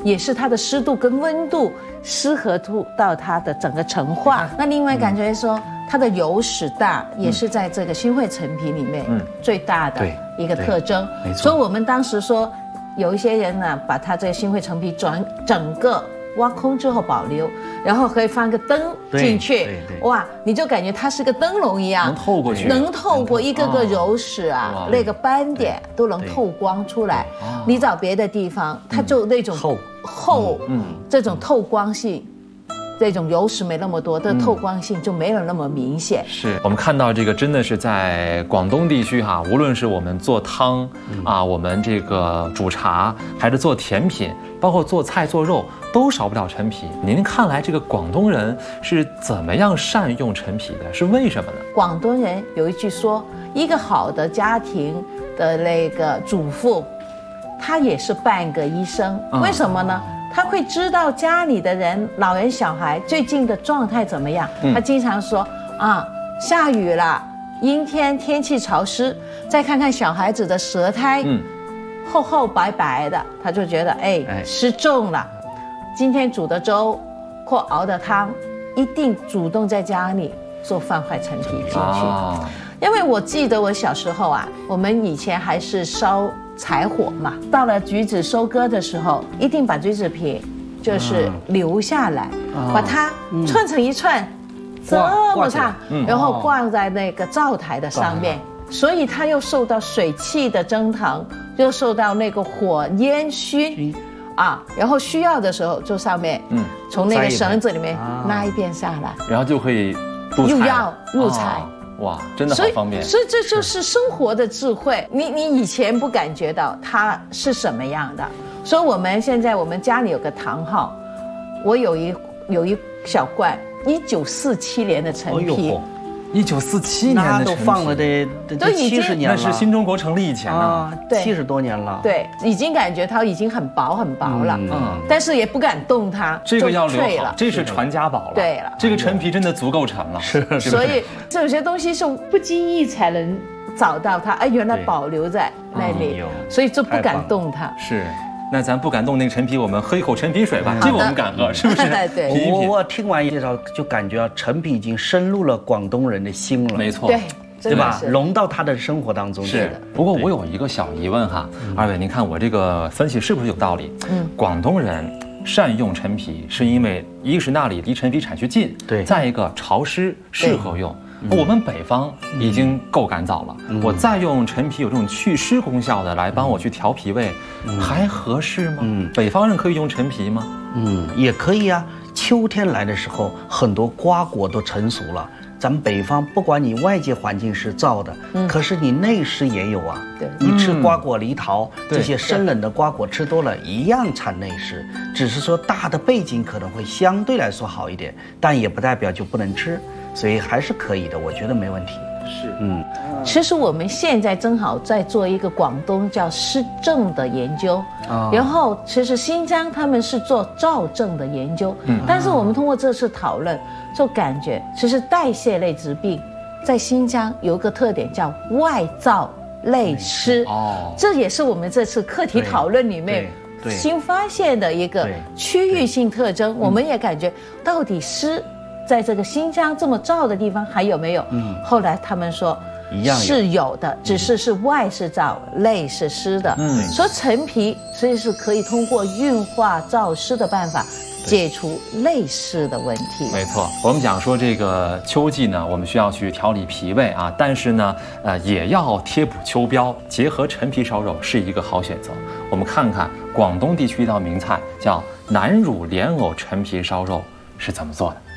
也是它的湿度跟温度适合到它的整个陈化。那另外感觉说它的油脂大，也是在这个新会陈皮里面最大的一个特征。所以我们当时说，有一些人呢，把它这个新会陈皮整个挖空之后保留，然后可以放个灯进去，哇，你就感觉它是个灯笼一样， 能透过去， 能透过一个个油脂啊，那个斑点都能透光出来。你找别的地方，它就那种厚，这种透光性。这种油脂没那么多，的透光性就没有那么明显。 是我们看到这个真的是在广东地区哈，无论是我们做汤啊，我们这个煮茶，还是做甜品，包括做菜做肉，都少不了陈皮。您看来这个广东人是怎么样善用陈皮的？是为什么呢？ 广东人有一句说，一个好的家庭的那个主妇，她也是半个医生。为什么呢？他会知道家里的人，老人小孩最近的状态怎么样。他经常说啊，下雨了，阴天，天气潮湿，再看看小孩子的舌苔，厚厚白白的，他就觉得湿重了。今天煮的粥或熬的汤，一定主动在家里做放块陈皮进去。因为我记得我小时候啊，我们以前还是烧柴火嘛，到了橘子收割的时候，一定把橘子皮就是留下来，把它串成一串这么长，然后挂在那个灶台的上面，所以它又受到水汽的蒸腾，又受到那个火烟熏啊，然后需要的时候就上面从那个绳子里面拉一遍下来， 然后就可以又要入菜。 哇，真的好方便。 所以这就是生活的智慧。你以前不感觉到它是什么样的，所以我们现在我们家里有个堂号，我有一小罐1947年的陈皮。 1947年的陈皮， 那都放了得70年了， 那是新中国成立以前了 ，70多年了。 对，已经感觉它已经很薄很薄了，但是也不敢动它， 这个要留好，这是传家宝了。 对了， 这个陈皮真的足够沉了。 是， 所以有些东西是不经意才能找到它，原来保留在那里，所以就不敢动它。 是。那咱不敢动那个陈皮，我们喝一口陈皮水吧，这个我们敢喝，是不是？ 对， 我听完介绍就感觉陈皮已经深入了广东人的心了， 没错， 对吧？融到他的生活当中去了。 不过我有一个小疑问哈，二位，您看我这个分析是不是有道理？广东人善用陈皮，是因为一个是那里离陈皮产区近， 对， 再一个潮湿适合用。我们北方已经够干燥了，我再用陈皮有这种祛湿功效的来帮我去调脾胃，还合适吗？北方人可以用陈皮吗？ 也可以啊。秋天来的时候，很多瓜果都成熟了。咱们北方不管你外界环境是燥的，可是你内湿也有啊。 对， 你吃瓜果梨桃这些生冷的瓜果吃多了，一样产内湿，只是说大的背景可能会相对来说好一点，但也不代表就不能吃。所以还是可以的，我觉得没问题。 是， 其实我们现在正好在做一个广东叫湿症的研究，然后其实新疆他们是做燥症的研究，但是我们通过这次讨论，就感觉其实代谢类疾病在新疆有一个特点叫外燥内湿，这也是我们这次课题讨论里面新发现的一个区域性特征。我们也感觉到底湿在这个新疆这么燥的地方还有没有？后来他们说是有的，只是外是燥，内是湿的。所以陈皮其实是可以通过运化燥湿的办法解除内湿的问题。 没错，我们讲说这个秋季呢，我们需要去调理脾胃啊，但是呢，也要贴补秋膘，结合陈皮烧肉是一个好选择。我们看看广东地区一道名菜叫南乳莲藕陈皮烧肉是怎么做的。